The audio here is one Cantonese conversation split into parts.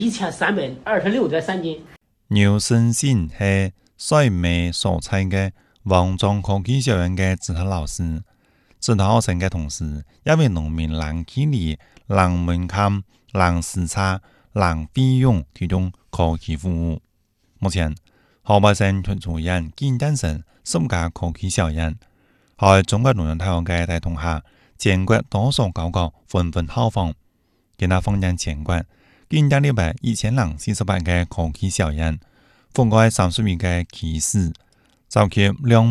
1326.3斤。 牛生信是水美所采的王庄科技小院的指导老师，指导學生的同時，也為農民讓距離、讓門檻、讓時差、讓費用提供科技服務。目前，河北省出主人建丹省10家科技小院，喺中國農業大學嘅帶動下，全國多所高校紛紛效仿。其他放眼全國，建丹列為1048嘅科技小院，覆蓋30餘嘅技師，召集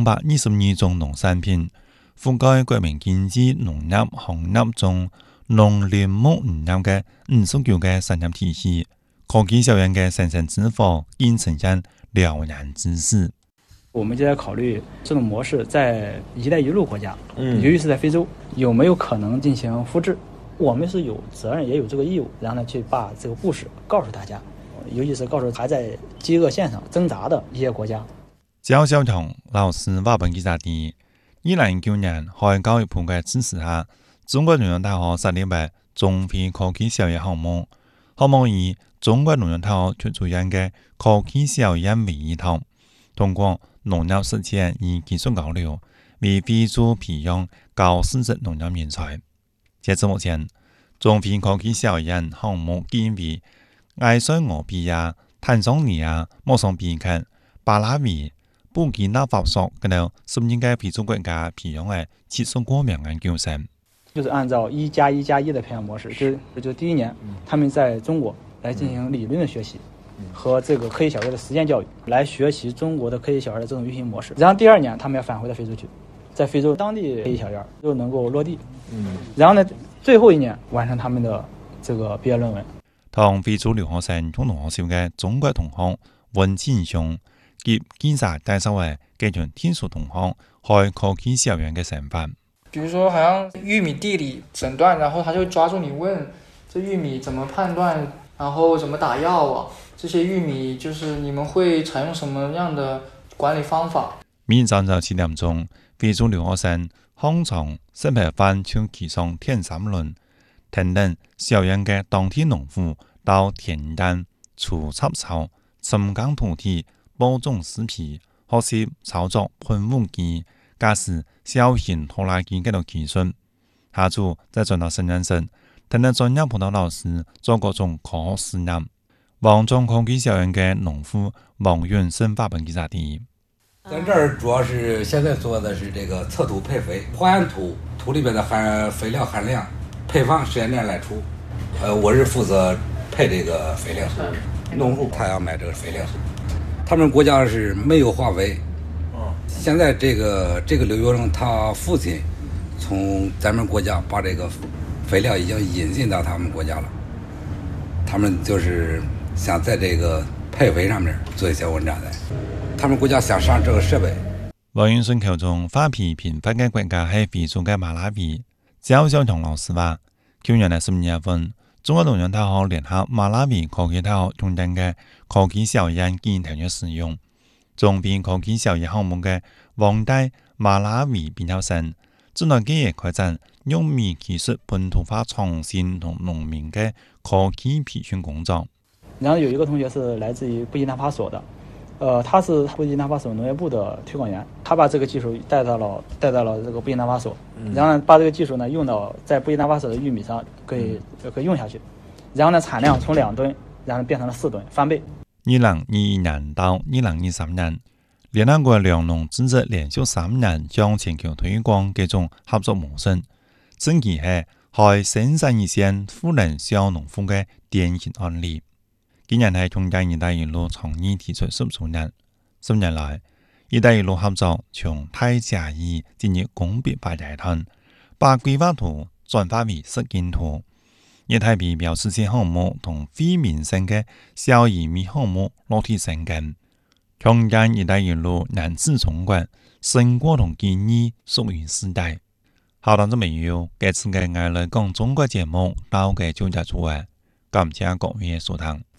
222種農產品，覆蓋國民經濟、農業、航業中農林牧漁業嘅59嘅產業體系。科技小院嘅生產之火已呈現了然之勢。 我們就在考慮這種模式在一帶一路國家，尤其是在非洲，有沒有可能進行複製？我們是有責任也有這個義務，然後呢去把這個故事告訴大家，尤其是告訴還在飢餓線上掙扎的一些國家。 趙小強老師話本記者啲，2019年喺教育部嘅支持下，中國農業大學設立為中非科技小院項目，項目以中國農業大學出主人嘅科技小院為依託，通過農業實踐與技術交流，為非洲培養高素質農業人才。截至目前，中非科技小院項目建於埃塞俄比亞、坦桑尼亞、莫桑比克、巴拉維、布基納法索等12個非洲國家培養嘅70多名研究生。 就是按照1+1+1的培養模式，就第一年他們在中國來進行理論的學習和這個科技小院的實踐教育，來學習中國的科技小院的這種運行模式。然後第2年他們要返回到非洲去，在非洲當地科技小院就能夠落地。然後呢，最後1年完成他們的這個畢業論文。 同非洲留學生共同學習嘅中國同學溫慶雄及記者介紹為幾種天數同學開科技小院嘅想法。 比如說好像玉米地理診斷，然後他就抓住你問這玉米怎麼判斷，然後怎麼打藥啊，這些玉米就是你們會採用什麼樣的管理方法。 明早7點鐘，非洲留學生向從石牌灣去其上田3輪，聽等小院嘅當地農夫到田間除雜草、深耕土地、播種施皮、學習操作噴霧機、駕駛小型拖拉機嘅技術。下晝再轉到實驗室，聽等專業輔導老師做各種科學實驗。王莊科技小院嘅農夫王遠生發本記者啲。 咱這兒主要是現在做的是這個測土配肥，還原土裏邊的肥料含量，配方實驗店來出。我是負責配這個肥料，農戶他要買這個肥料。他們國家是沒有化肥。現在這個劉學生他父親從咱們國家把這個肥料已經引進到他們國家了，他們就是想在這個配肥上面做一些文章的，他們國家想上這個設備。 王遠順口中發皮頻發嘅國家係非洲嘅馬拉維。趙小強老師話，去年嘅12月份，中國農業大學聯合馬拉維科技大學中間嘅科技小院已經投入使用。中非科技小院項目嘅黃帶馬拉維畢業生，正在繼續開展玉米技術本土化創新同農民嘅科技培訓工作。 然後有一個同學是來自於布基納法索的，他是布基納法索農業部的推廣員，他把這個技術帶到了這個布基納法索，然後呢把這個技術呢用到在布基納法索的玉米上，可以用下去，然後呢產量從2噸，然後變成了4噸，翻倍。 2021年到2023年，聯合國糧農組織連續3年將全球推廣各種合作模式，正期係喺生產一線富人小農戶嘅典型案例。今年係中間一帶一路倡議提出10周年，10年來，一帶一路合作從太甲乙進入工筆化階段，把規劃圖轉化為實踐圖。也太比標示性項目同非民生嘅小移民項目落地生根。中間一帶一路難治中國，成果同建議屬於時代。好，當咗未有，這次嘅愛來講中國節目到嘅就結束啊，感謝各位收聽。